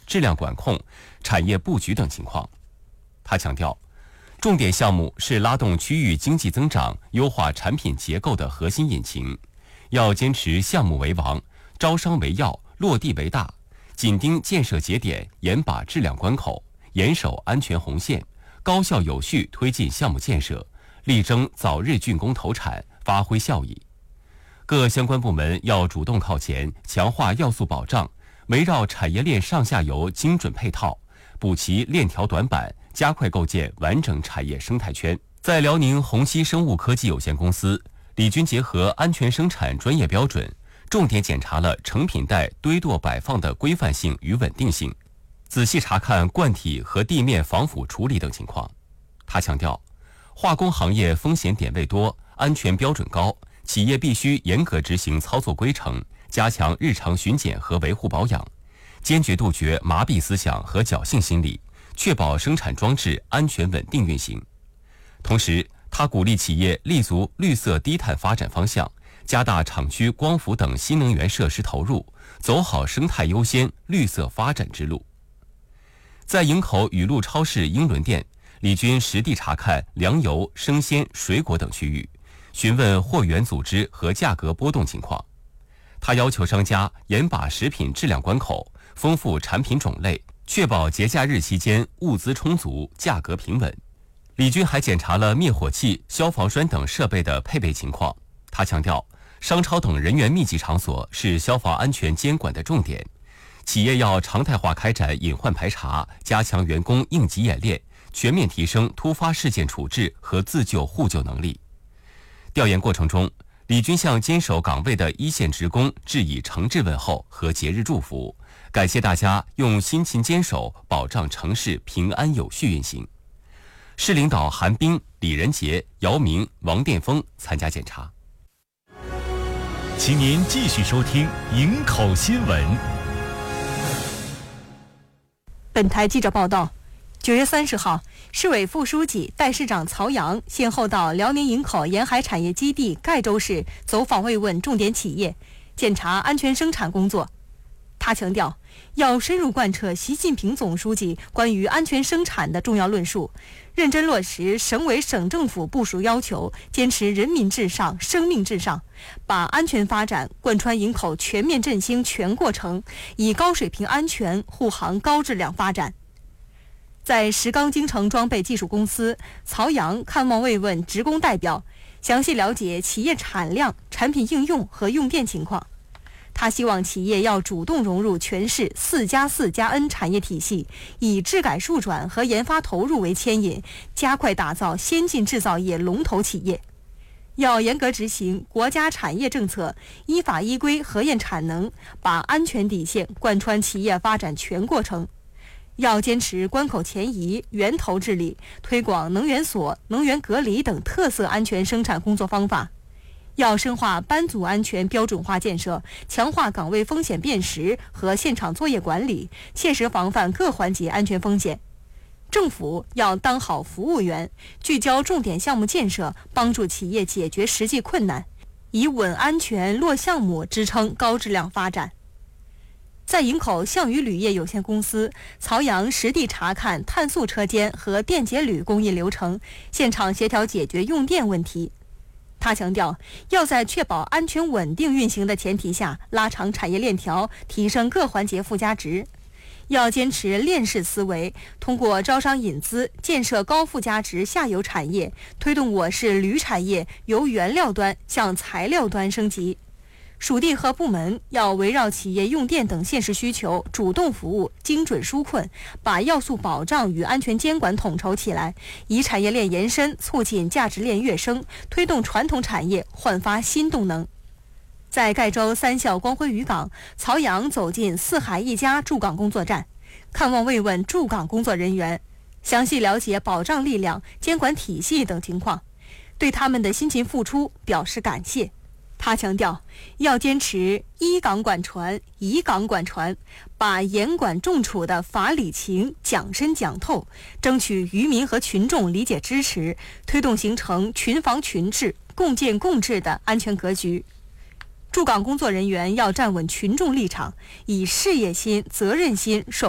质量管控、产业布局等情况。他强调，重点项目是拉动区域经济增长、优化产品结构的核心引擎，要坚持项目为王、招商为要、落地为大，紧盯建设节点，严把质量关口，严守安全红线，高效有序推进项目建设，力争早日竣工投产，发挥效益。各相关部门要主动靠前，强化要素保障，围绕产业链上下游精准配套，补齐链条短板，加快构建完整产业生态圈。在辽宁宏基生物科技有限公司，李军结合安全生产专业标准，重点检查了成品袋堆垛摆放的规范性与稳定性，仔细查看罐体和地面防腐处理等情况。他强调，化工行业风险点位多，安全标准高，企业必须严格执行操作规程，加强日常巡检和维护保养，坚决杜绝麻痹思想和侥幸心理，确保生产装置安全稳定运行。同时，他鼓励企业立足绿色低碳发展方向，加大厂区光伏等新能源设施投入，走好生态优先、绿色发展之路。在营口雨露超市英伦店，李军实地查看粮油、生鲜、水果等区域，询问货源组织和价格波动情况。他要求商家严把食品质量关口，丰富产品种类，确保节假日期间物资充足、价格平稳。李军还检查了灭火器、消防栓等设备的配备情况。他强调，商超等人员密集场所是消防安全监管的重点，企业要常态化开展隐患排查，加强员工应急演练，全面提升突发事件处置和自救互救能力。调研过程中，李军向坚守岗位的一线职工致以诚挚问候和节日祝福，感谢大家用辛勤坚守，保障城市平安有序运行。市领导韩冰、李仁杰、姚明、王殿峰参加检查。 请您继续收听营口新闻。 本台记者报道，9月30号，市委副书记、代市长曹阳先后到辽宁营口沿海产业基地盖州市走访慰问重点企业，检查安全生产工作。他强调，要深入贯彻习近平总书记关于安全生产的重要论述，认真落实省委省政府部署要求，坚持人民至上、生命至上，把安全发展贯穿营口全面振兴全过程，以高水平安全护航高质量发展。在石冈京城装备技术公司，曹阳看望慰问职工代表，详细了解企业产量、产品应用和用电情况。他希望企业要主动融入全市4+4+N 产业体系，以质改数转和研发投入为牵引，加快打造先进制造业龙头企业。要严格执行国家产业政策，依法依规核验产能，把安全底线贯穿企业发展全过程。要坚持关口前移、源头治理，推广能源锁、能源隔离等特色安全生产工作方法。要深化班组安全标准化建设，强化岗位风险辨识和现场作业管理，切实防范各环节安全风险。政府要当好服务员，聚焦重点项目建设，帮助企业解决实际困难，以稳安全落项目支撑高质量发展。在营口项羽铝业有限公司，曹阳实地查看碳素车间和电解铝工艺流程，现场协调解决用电问题。他强调，要在确保安全稳定运行的前提下，拉长产业链条，提升各环节附加值。要坚持链式思维，通过招商引资，建设高附加值下游产业，推动我市铝产业由原料端向材料端升级。属地和部门要围绕企业用电等现实需求，主动服务，精准纾困，把要素保障与安全监管统筹起来，以产业链延伸促进价值链跃升，推动传统产业焕发新动能。在盖州三校光辉渔港，曹阳走进4海1家驻港工作站，看望慰问驻港工作人员，详细了解保障力量、监管体系等情况，对他们的辛勤付出表示感谢。他强调，要坚持依港管船、以港管船，把严管重处的法理情讲深讲透，争取渔民和群众理解支持，推动形成群防群治、共建共治的安全格局。驻港工作人员要站稳群众立场，以事业心、责任心守